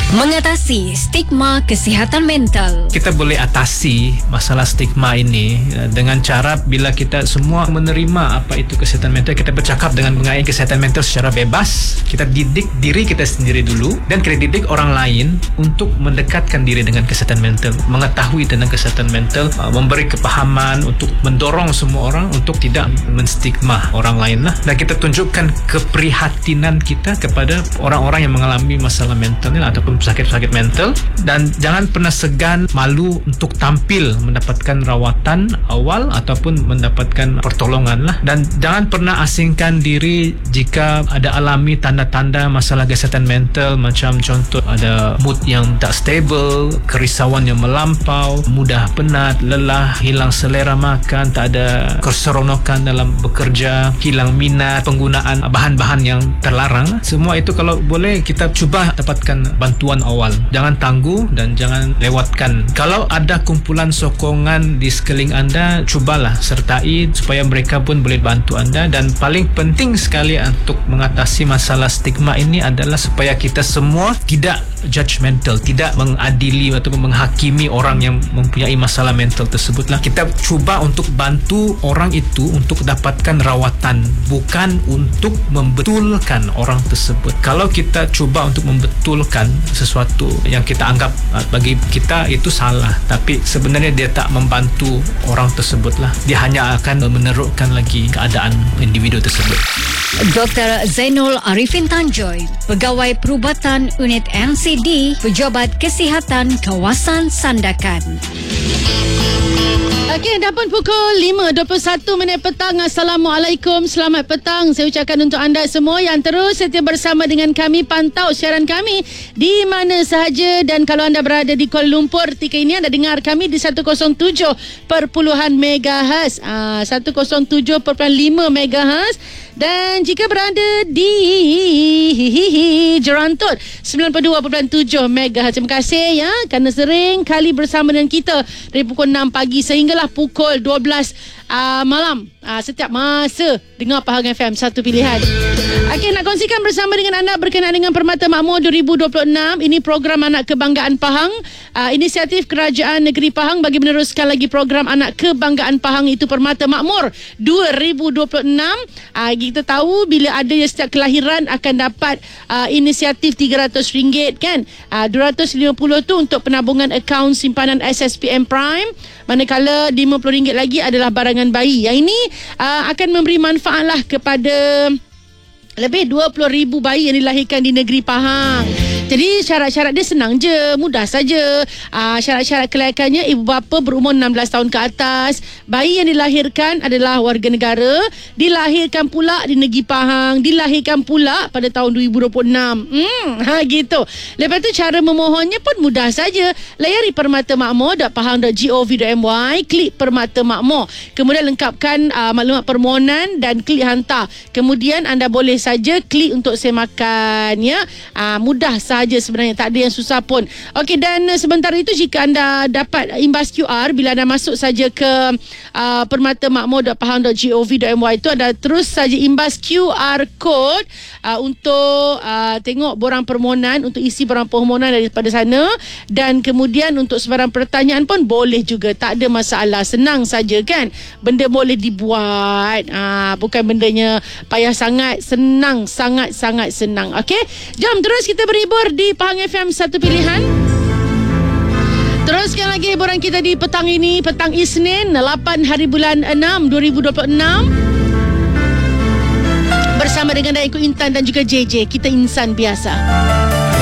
Mengatasi stigma kesihatan mental. Kita boleh atasi masalah stigma ini dengan cara bila kita semua menerima apa itu kesihatan mental, kita bercakap dengan mengenai kesihatan mental secara bebas. Kita didik diri kita sendiri dulu dan kita didik orang lain untuk mendekatkan diri dengan kesihatan mental, mengetahui tentang kesihatan mental, memberi kepahaman untuk mendorong semua orang untuk tidak menstigma orang lain lah. Dan kita tunjukkan keprihatinan kita kepada orang-orang yang mengalami masalah mental ni ataupun sakit-sakit mental, dan jangan pernah segan malu untuk tampil mendapatkan rawatan awal ataupun mendapatkan pertolongan lah. Dan jangan pernah asingkan diri jika ada alami tanda-tanda masalah kesihatan mental, macam contoh ada mood yang tak stable, kerisauan yang melampau, mudah penat, lelah, hilang selera makan, tak ada keseronokan dalam bekerja, hilang minat, penggunaan bahan-bahan yang terlarang. Semua itu kalau boleh kita cuba dapatkan bantuan awal. Jangan tangguh dan jangan lewatkan. Kalau ada kumpulan sokongan di sekeliling anda, cubalah sertai supaya mereka pun boleh bantu anda. Dan paling penting sekali untuk mengatasi masalah stigma ini adalah supaya kita semua tidak judgmental, tidak mengadili ataupun menghakimi orang yang mempunyai masalah mental tersebutlah. Kita cuba untuk bantu orang itu untuk dapatkan rawatan, bukan untuk membetulkan orang tersebut. Kalau kita cuba untuk membetulkan sesuatu yang kita anggap bagi kita itu salah, tapi sebenarnya dia tak membantu orang tersebut lah. Dia hanya akan menerukkan lagi keadaan individu tersebut. Dr. Zainul Arifin Tanjoy, Pegawai Perubatan Unit NCD, Pejabat Kesihatan Kawasan Sandakan. Okey, dah pun pukul 5.21 petang. Assalamualaikum, selamat petang. Saya ucapkan untuk anda semua yang terus setia bersama dengan kami, pantau siaran kami di mana sahaja. Dan kalau anda berada di Kuala Lumpur ketika ini, anda dengar kami di 107.4 MHz, 107.5 MHz. Dan jika berada di Jerantut 92.7 MHz. Terima kasih ya kerana sering kali bersama dengan kita dari pukul 6 pagi sehinggalah pukul 12 malam. Setiap masa dengar Pahang FM, satu pilihan. Okey, nak kongsikan bersama dengan anda berkenaan dengan Permata Makmur 2026. Ini program Anak Kebanggaan Pahang, inisiatif Kerajaan Negeri Pahang bagi meneruskan lagi program Anak Kebanggaan Pahang, itu Permata Makmur 2026. Kita tahu bila ada yang setiap kelahiran akan dapat inisiatif RM300 kan. 250 tu untuk penabungan akaun simpanan SSPM Prime, manakala RM50 lagi adalah barangan bayi. Yang ini akan memberi manfaat lah kepada lebih 20,000 bayi yang dilahirkan di negeri Pahang. Jadi syarat-syarat dia senang je, mudah saja. Syarat-syarat kelayakannya ibu bapa berumur 16 tahun ke atas, bayi yang dilahirkan adalah warga negara, dilahirkan pula di negeri Pahang, dilahirkan pula pada tahun 2026. Gitu. Lepas tu cara memohonnya pun mudah saja. Layari permatamakmur.pahang.gov.my, klik Permata Makmur. Kemudian lengkapkan maklumat permohonan dan klik hantar. Kemudian anda boleh saja klik untuk semakan ya. Mudah saja sebenarnya, tak ada yang susah pun. Okey, dan sementara itu jika anda dapat imbas QR bila anda masuk saja ke permatamakmur.pahang.gov.my, itu anda terus saja imbas QR code untuk tengok borang permohonan, untuk isi borang permohonan daripada sana. Dan kemudian untuk sebarang pertanyaan pun boleh juga, tak ada masalah, senang saja kan. Benda boleh dibuat, bukan bendanya payah sangat, senang, sangat-sangat senang. Okey, jom terus kita berhibur di Pahang FM, satu pilihan. Teruskan lagi hiburan kita di petang ini, petang Isnin 8 hari bulan 6 2026, bersama dengan Daiko Intan dan juga JJ. Kita insan biasa.